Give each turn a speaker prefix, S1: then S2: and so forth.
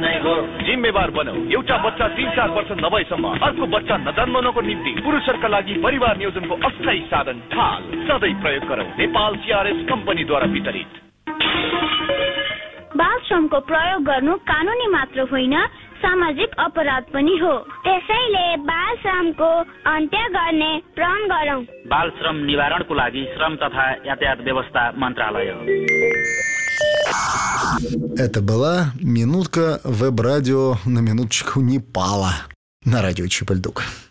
S1: नै हो।
S2: जिम्मेवार बनौ। एउटा बच्चा 3-4 वर्ष नभएसम्म अर्को बच्चा नजन्मनको निम्ति पुरुषहरूका लागि परिवार नियोजनको अस्थायी साधन ढाल सधैँ प्रयोग गरौँ। नेपाल CRS कम्पनीद्वारा वितरित।
S3: बाल श्रमको प्रयोग गर्नु कानुनी मात्र होइन, सामाजिक अपराध पनि हो। त्यसैले बाल श्रमको अन्त्य गर्ने प्रण गरौँ।
S1: बाल श्रम निवारणको लागि श्रम तथा यातायात व्यवस्था मन्त्रालय।
S4: Это была минутка веб-радио на минуточку Непала на радио Чипальдук.